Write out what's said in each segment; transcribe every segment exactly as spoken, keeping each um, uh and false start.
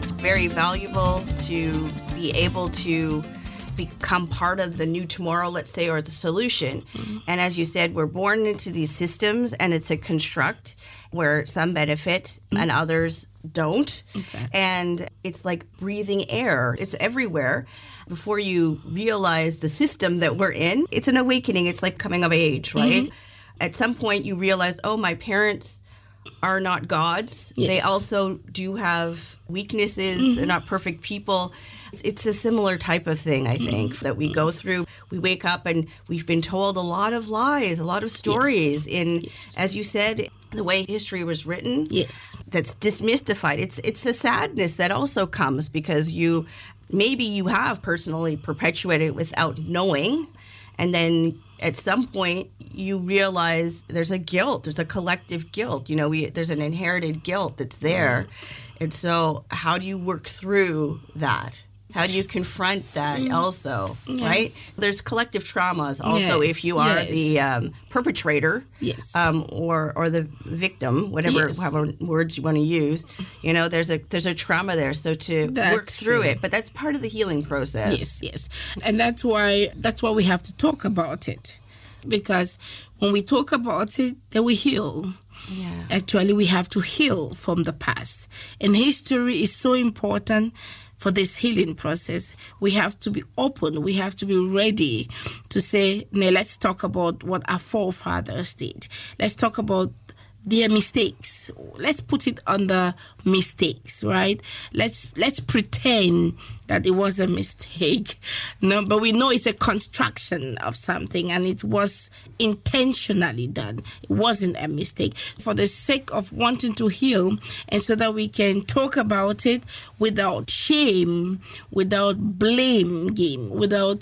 it's very valuable to be able to become part of the new tomorrow, let's say, or the solution. Mm-hmm. And as you said, we're born into these systems, and it's a construct where some benefit mm-hmm. and others don't. Exactly. And it's like breathing air. It's everywhere. Before you realize the system that we're in, it's an awakening. It's like coming of age, right? Mm-hmm. At some point, you realize, oh, my parents are not gods. Yes. They also do have weaknesses. Mm-hmm. They're not perfect people. It's, it's a similar type of thing, I think, mm-hmm. that we go through. We wake up and we've been told a lot of lies, a lot of stories. Yes. In, yes. as you said, the way history was written. Yes. That's dismystified. It's it's a sadness that also comes because you maybe you have personally perpetuated it without knowing, and then at some point you realize there's a guilt, there's a collective guilt. You know, we there's an inherited guilt that's there. Mm-hmm. And so how do you work through that? How do you confront that mm. also, yeah. right? There's collective traumas also yes. if you are yes. the um, perpetrator yes. um, or or the victim, whatever yes. however words you want to use. You know, there's a there's a trauma there. So to that's work through true. it, but that's part of the healing process. Yes, yes. And that's why that's why we have to talk about it. Because when we talk about it, then we heal. Yeah. Actually, we have to heal from the past. And history is so important for this healing process. We have to be open. We have to be ready to say, now let's talk about what our forefathers did. Let's talk about their mistakes. Let's put it under mistakes, right? Let's let's pretend that it was a mistake. No, but we know it's a construction of something and it was intentionally done. It wasn't a mistake. For the sake of wanting to heal and so that we can talk about it without shame, without blame game, without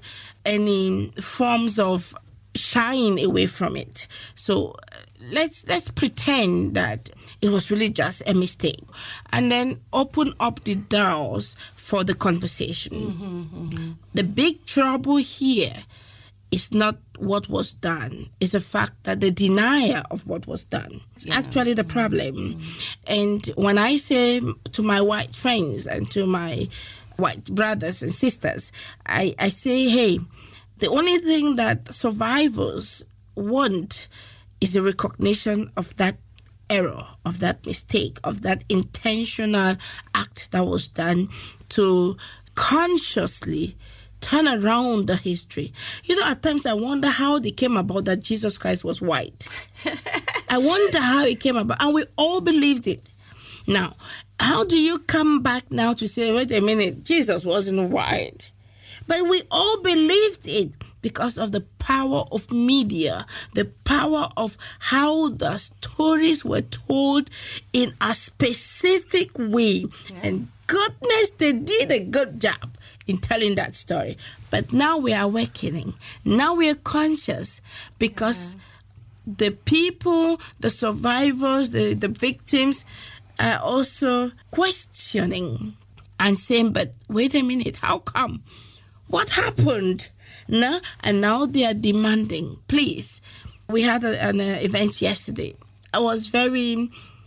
any forms of shying away from it. So Let's let's pretend that it was really just a mistake, and then open up the doors for the conversation. Mm-hmm, mm-hmm. The big trouble here is not what was done; it's the fact that the denial of what was done is yeah. actually the problem. Mm-hmm. And when I say to my white friends and to my white brothers and sisters, I, I say, hey, the only thing that survivors want is a recognition of that error, of that mistake, of that intentional act that was done to consciously turn around the history. You know, at times I wonder how they came about that Jesus Christ was white. I wonder how it came about. And we all believed it. Now, how do you come back now to say, wait a minute, Jesus wasn't white? But we all believed it. Because of the power of media, the power of how the stories were told in a specific way. Yeah. And goodness, they did a good job in telling that story. But now we are awakening. Now we are conscious because yeah. the people, the survivors, the, the victims are also questioning and saying, but wait a minute, how come? What happened? No, and now they are demanding, please. We had a, an uh, event yesterday. I was very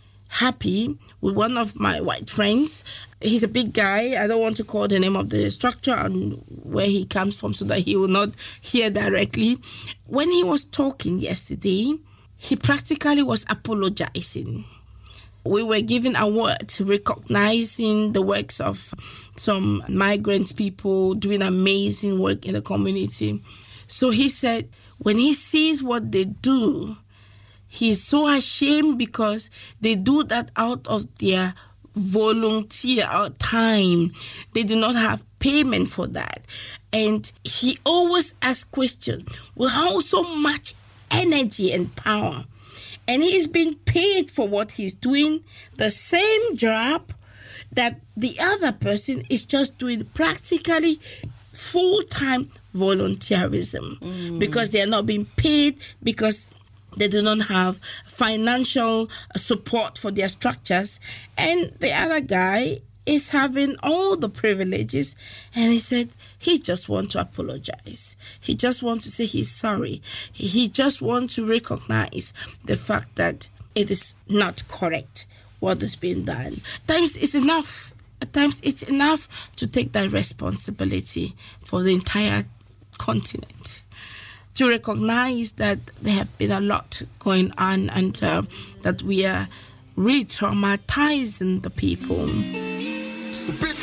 happy with one of my white friends. He's a big guy. I don't want to call the name of the structure and where he comes from so that he will not hear directly. When he was talking yesterday, he practically was apologizing. We were given awards recognizing the works of some migrant people doing amazing work in the community. So he said, when he sees what they do, he's so ashamed because they do that out of their volunteer time. They do not have payment for that. And he always asks questions, well, how so much energy and power? And he's being paid for what he's doing, the same job that the other person is just doing, practically full-time volunteerism, mm. because they are not being paid, because they do not have financial support for their structures. And the other guy is having all the privileges. And he said he just wants to apologize. He just wants to say he's sorry. He just wants to recognize the fact that it is not correct what is being done. At times it's enough. At sometimes it's enough to take that responsibility for the entire continent, to recognize that there have been a lot going on and uh, that we are re-traumatizing the people.